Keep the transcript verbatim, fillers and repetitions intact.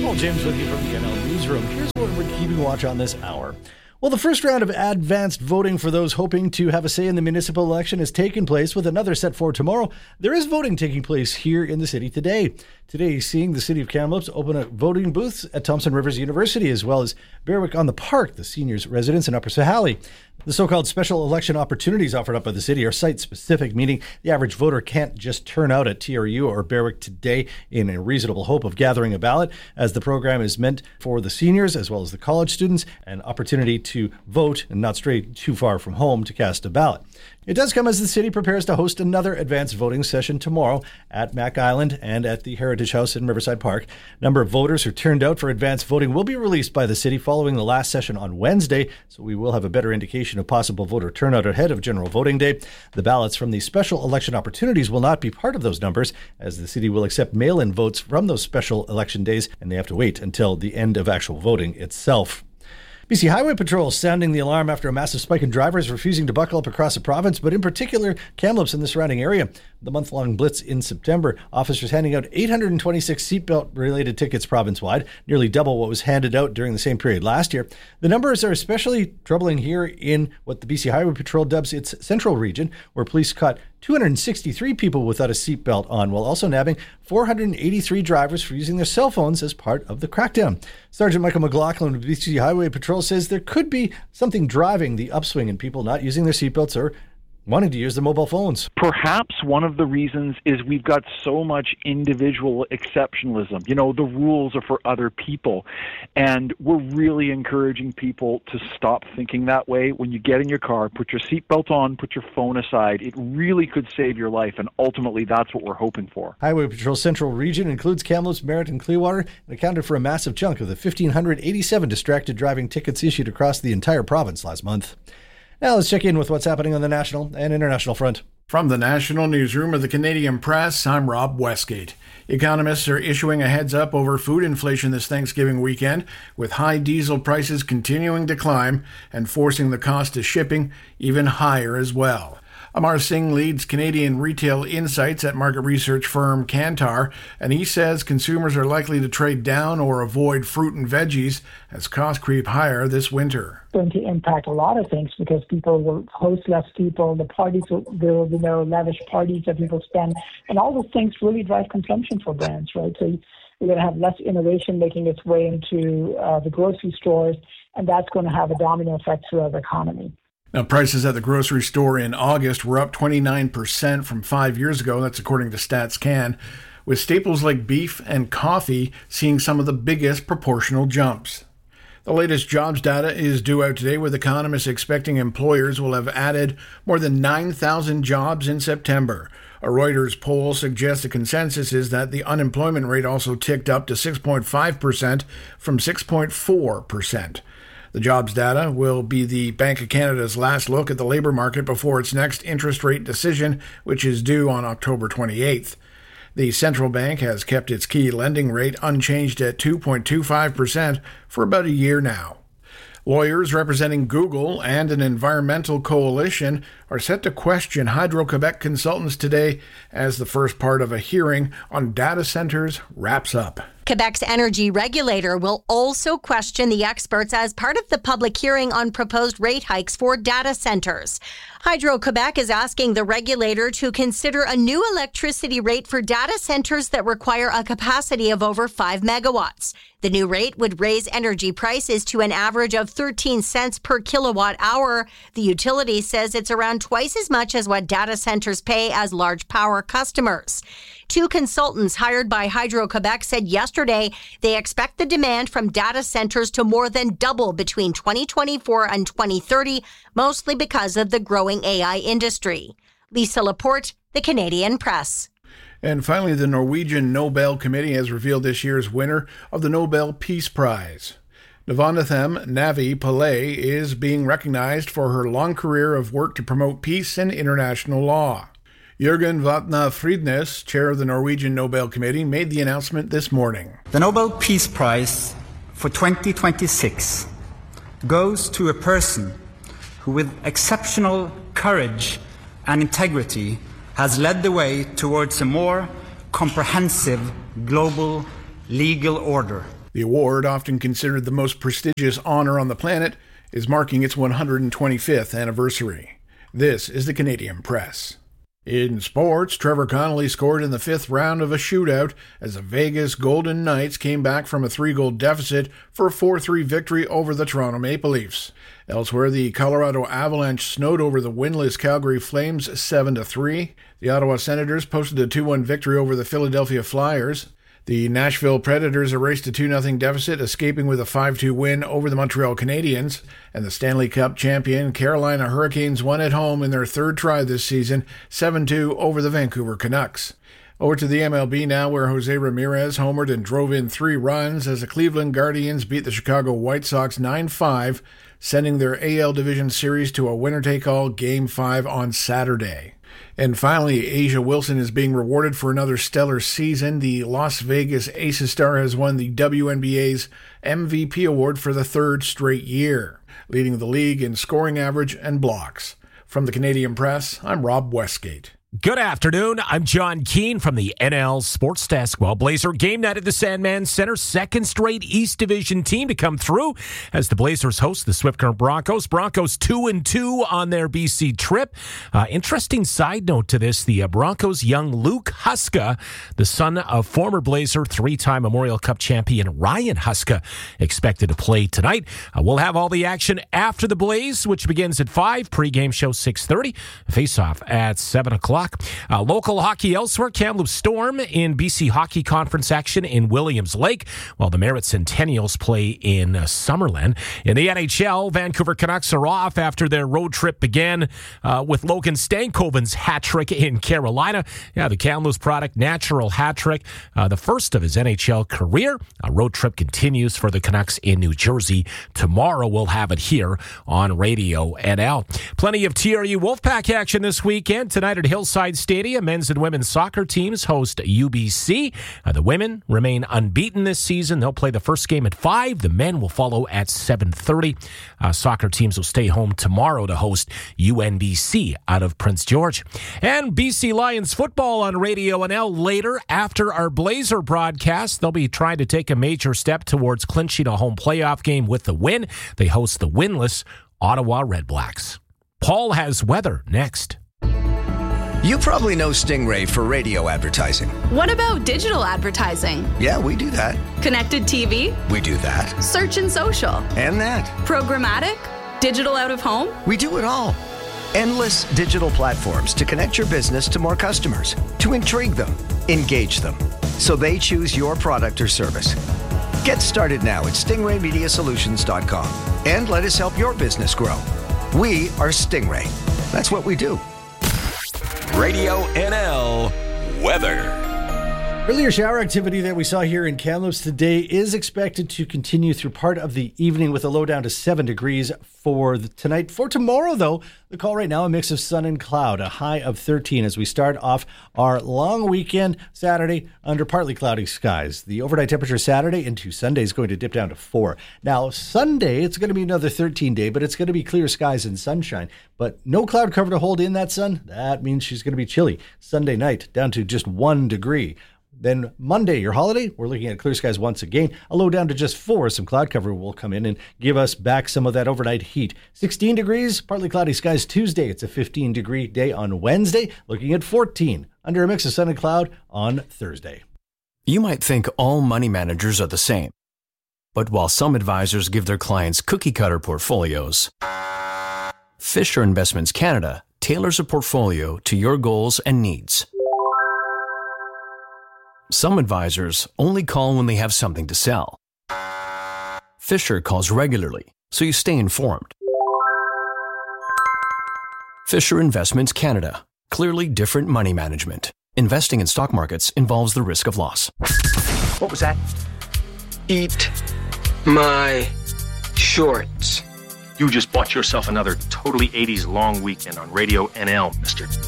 Paul James with you from the N L Newsroom. Here's what we're keeping watch on this hour. Well, the first round of advanced voting for those hoping to have a say in the municipal election has taken place, with another set for tomorrow. There is voting taking place here in the city today. Today, seeing the City of Kamloops open up voting booths at Thompson Rivers University, as well as Berwick on the Park, the seniors' residence in Upper Sahalee. The so-called special election opportunities offered up by the city are site-specific, meaning the average voter can't just turn out at T R U or Berwick today in a reasonable hope of gathering a ballot, as the program is meant for the seniors as well as the college students, an opportunity to vote and not stray too far from home to cast a ballot. It does come as the city prepares to host another advanced voting session tomorrow at Mac Island and at the Heritage House in Riverside Park. Number of voters who turned out for advanced voting will be released by the city following the last session on Wednesday, so we will have a better indication of possible voter turnout ahead of general voting day. The ballots from the special election opportunities will not be part of those numbers, as the city will accept mail-in votes from those special election days, and they have to wait until the end of actual voting itself. B C Highway Patrol sounding the alarm after a massive spike in drivers refusing to buckle up across the province, but in particular Kamloops and the surrounding area. The month-long blitz in September, officers handing out eight hundred twenty-six seatbelt-related tickets province-wide, nearly double what was handed out during the same period last year. The numbers are especially troubling here in what the B C Highway Patrol dubs its central region, where police caught two hundred sixty-three people without a seatbelt on, while also nabbing four hundred eighty-three drivers for using their cell phones as part of the crackdown. Sergeant Michael McLaughlin of B C Highway Patrol says there could be something driving the upswing in people not using their seatbelts or wanting to use their mobile phones. Perhaps one of the reasons is we've got so much individual exceptionalism. You know, the rules are for other people. And we're really encouraging people to stop thinking that way. When you get in your car, put your seatbelt on, put your phone aside. It really could save your life. And ultimately, that's what we're hoping for. Highway Patrol's central region includes Kamloops, Merritt, and Clearwater, and accounted for a massive chunk of the one thousand five hundred eighty-seven distracted driving tickets issued across the entire province last month. Now let's check in with what's happening on the national and international front. From the National Newsroom of the Canadian Press, I'm Rob Westgate. Economists are issuing a heads up over food inflation this Thanksgiving weekend, with high diesel prices continuing to climb and forcing the cost of shipping even higher as well. Amar Singh leads Canadian retail insights at market research firm Kantar, and he says consumers are likely to trade down or avoid fruit and veggies as costs creep higher this winter. Going to impact a lot of things because people will host less people, the parties will, there will be no lavish parties that people spend, and all those things really drive consumption for brands, right? So you're going to have less innovation making its way into uh, the grocery stores, and that's going to have a domino effect throughout the economy. Now, prices at the grocery store in August were up twenty-nine percent from five years ago. That's according to StatsCan, with staples like beef and coffee seeing some of the biggest proportional jumps. The latest jobs data is due out today, with economists expecting employers will have added more than nine thousand jobs in September. A Reuters poll suggests the consensus is that the unemployment rate also ticked up to six point five percent from six point four percent. The jobs data will be the Bank of Canada's last look at the labour market before its next interest rate decision, which is due on October twenty-eighth. The central bank has kept its key lending rate unchanged at two point two five percent for about a year now. Lawyers representing Google and an environmental coalition are set to question Hydro-Quebec consultants today as the first part of a hearing on data centers wraps up. Quebec's energy regulator will also question the experts as part of the public hearing on proposed rate hikes for data centers. Hydro-Quebec is asking the regulator to consider a new electricity rate for data centers that require a capacity of over five megawatts. The new rate would raise energy prices to an average of thirteen cents per kilowatt hour. The utility says it's around twice as much as what data centers pay as large power customers. Two consultants hired by Hydro-Quebec said yesterday they expect the demand from data centers to more than double between twenty twenty-four and twenty thirty, mostly because of the growing A I industry. Lisa Laporte, The Canadian Press. And finally, the Norwegian Nobel Committee has revealed this year's winner of the Nobel Peace Prize. Navonathem Navi Pillay is being recognized for her long career of work to promote peace and international law. Jørgen Vatna Fridnes, chair of the Norwegian Nobel Committee, made the announcement this morning. The Nobel Peace Prize for twenty twenty-six goes to a person who, with exceptional courage and integrity, has led the way towards a more comprehensive global legal order. The award, often considered the most prestigious honor on the planet, is marking its one hundred twenty-fifth anniversary. This is the Canadian Press. In sports, Trevor Connolly scored in the fifth round of a shootout as the Vegas Golden Knights came back from a three-goal deficit for a four three victory over the Toronto Maple Leafs. Elsewhere, the Colorado Avalanche snowed over the winless Calgary Flames seven to three. The Ottawa Senators posted a two one victory over the Philadelphia Flyers. The Nashville Predators erased a two nothing deficit, escaping with a five two win over the Montreal Canadiens. And the Stanley Cup champion Carolina Hurricanes won at home in their third try this season, seven two over the Vancouver Canucks. Over to the M L B now, where Jose Ramirez homered and drove in three runs as the Cleveland Guardians beat the Chicago White Sox nine five, sending their A L Division Series to a winner-take-all Game five on Saturday. And finally, A'ja Wilson is being rewarded for another stellar season. The Las Vegas Aces star has won the W N B A's M V P award for the third straight year, leading the league in scoring average and blocks. From the Canadian Press, I'm Rob Westgate. Good afternoon. I'm John Keane from the N L Sports Desk. Well, Blazer game night at the Sandman Center. Second straight East Division team to come through as the Blazers host the Swift Current Broncos. Broncos two and two on their B C trip. Uh, interesting side note to this: the uh, Broncos' young Luke Huska, the son of former Blazer three-time Memorial Cup champion Ryan Huska, expected to play tonight. Uh, we'll have all the action after the Blaze, which begins at five. Pre-game show six thirty. Face-off at seven o'clock. Uh, local hockey elsewhere, Kamloops Storm in B C Hockey Conference action in Williams Lake, while the Merritt Centennials play in uh, Summerlin. In the N H L, Vancouver Canucks are off after their road trip began uh, with Logan Stankoven's hat trick in Carolina. Yeah, the Kamloops product, natural hat trick, uh, the first of his N H L career. A road trip continues for the Canucks in New Jersey. Tomorrow we'll have it here on Radio N L. Plenty of T R U Wolfpack action this weekend. Tonight at Hillside Stadium, men's and women's soccer teams host U B C. Uh, the women remain unbeaten this season. They'll play the first game at five. The men will follow at seven thirty. Uh, soccer teams will stay home tomorrow to host U N B C out of Prince George. And B C Lions football on Radio N L later after our Blazer broadcast. They'll be trying to take a major step towards clinching a home playoff game with the win. They host the winless Ottawa Redblacks. Paul has weather next. You probably know Stingray for radio advertising. What about digital advertising? Yeah, we do that. Connected T V? We do that. Search and social? And that. Programmatic? Digital out of home? We do it all. Endless digital platforms to connect your business to more customers, to intrigue them, engage them, so they choose your product or service. Get started now at stingray media solutions dot com and let us help your business grow. We are Stingray. That's what we do. Radio N L weather. Earlier shower activity that we saw here in Kamloops today is expected to continue through part of the evening with a low down to seven degrees for the, tonight. For tomorrow, though, the call right now, a mix of sun and cloud, a high of thirteen as we start off our long weekend Saturday under partly cloudy skies. The overnight temperature Saturday into Sunday is going to dip down to four. Now, Sunday, it's going to be another thirteen day, but it's going to be clear skies and sunshine. But no cloud cover to hold in that sun. That means she's going to be chilly. Sunday night down to just one degree. Then Monday, your holiday, we're looking at clear skies once again. A low down to just four. Some cloud cover will come in and give us back some of that overnight heat. sixteen degrees, partly cloudy skies Tuesday. It's a fifteen degree day on Wednesday. Looking at fourteen under a mix of sun and cloud on Thursday. You might think all money managers are the same. But while some advisors give their clients cookie cutter portfolios, Fisher Investments Canada tailors a portfolio to your goals and needs. Some advisors only call when they have something to sell. Fisher calls regularly, so you stay informed. Fisher Investments Canada. Clearly different money management. Investing in stock markets involves the risk of loss. What was that? Eat my shorts. You just bought yourself another totally eighties long weekend on Radio N L, Mister